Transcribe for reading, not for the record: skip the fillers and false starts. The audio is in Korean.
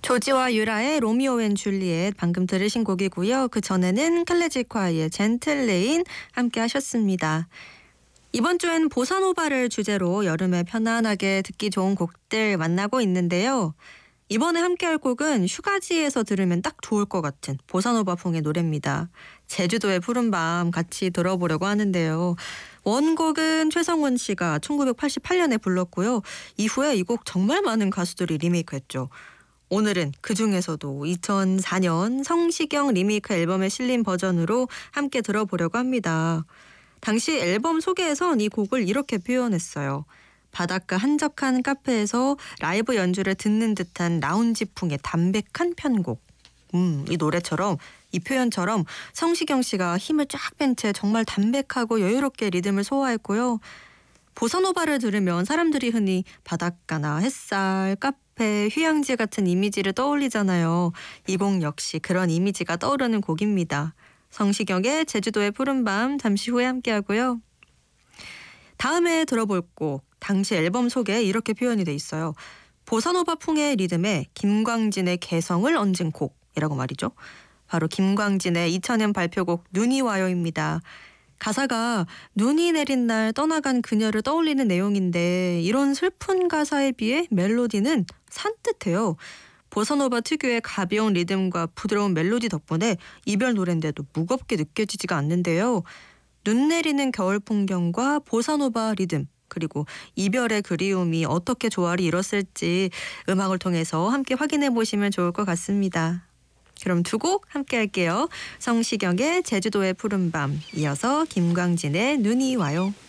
조지와 유라의 로미오 앤 줄리엣 방금 들으신 곡이고요. 그 전에는 클래식화의 젠틀레인 함께 하셨습니다. 이번 주엔 보사노바를 주제로 여름에 편안하게 듣기 좋은 곡들 만나고 있는데요. 이번에 함께할 곡은 휴가지에서 들으면 딱 좋을 것 같은 보사노바풍의 노래입니다. 제주도의 푸른밤 같이 들어보려고 하는데요. 원곡은 최성원 씨가 1988년에 불렀고요. 이후에 이 곡 정말 많은 가수들이 리메이크했죠. 오늘은 그중에서도 2004년 성시경 리메이크 앨범에 실린 버전으로 함께 들어보려고 합니다. 당시 앨범 소개에선 이 곡을 이렇게 표현했어요. 바닷가 한적한 카페에서 라이브 연주를 듣는 듯한 라운지풍의 담백한 편곡. 이 노래처럼 이 표현처럼 성시경 씨가 힘을 쫙 뺀 채 정말 담백하고 여유롭게 리듬을 소화했고요. 보사노바를 들으면 사람들이 흔히 바닷가나 햇살, 카페, 휴양지 같은 이미지를 떠올리잖아요. 이 곡 역시 그런 이미지가 떠오르는 곡입니다. 성시경의 제주도의 푸른밤 잠시 후에 함께하고요. 다음에 들어볼 곡, 당시 앨범 소개에 이렇게 표현이 돼 있어요. 보사노바풍의 리듬에 김광진의 개성을 얹은 곡이라고 말이죠. 바로 김광진의 2000년 발표곡 눈이 와요입니다. 가사가 눈이 내린 날 떠나간 그녀를 떠올리는 내용인데 이런 슬픈 가사에 비해 멜로디는 산뜻해요. 보사노바 특유의 가벼운 리듬과 부드러운 멜로디 덕분에 이별 노래인데도 무겁게 느껴지지가 않는데요. 눈 내리는 겨울 풍경과 보사노바 리듬 그리고 이별의 그리움이 어떻게 조화를 이뤘을지 음악을 통해서 함께 확인해 보시면 좋을 것 같습니다. 그럼 두 곡 함께 할게요. 성시경의 제주도의 푸른밤, 이어서 김광진의 눈이 와요.